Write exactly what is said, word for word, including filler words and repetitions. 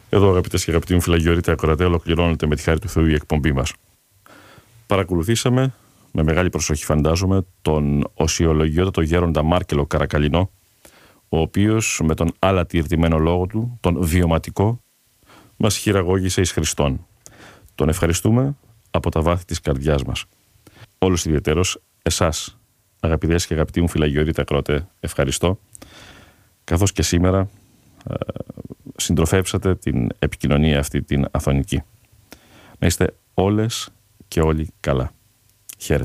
Εδώ, αγαπητές και αγαπητοί μου φιλαγιορείτε ακροατέ, ολοκληρώνεται με τη χάρη του Θεού η εκπομπή μας. Παρακολουθήσαμε με μεγάλη προσοχή, φαντάζομαι, τον οσιολογιότατο γέροντα Μάρκελο Καρακαλινό, ο οποίος με τον άλατη λόγο του, τον βιωματικό, μας χειραγώγησε εις Χριστόν. Τον ευχαριστούμε από τα βάθη της καρδιάς μας. Όλος ιδιαιτέρως εσάς, αγαπητές και αγαπητοί μου φιλαγιορείτε ακροατέ, ευχαριστώ, καθώς και σήμερα ε, συντροφεύσατε την επικοινωνία αυτή την αθωνική. Να είστε όλες και όλοι καλά.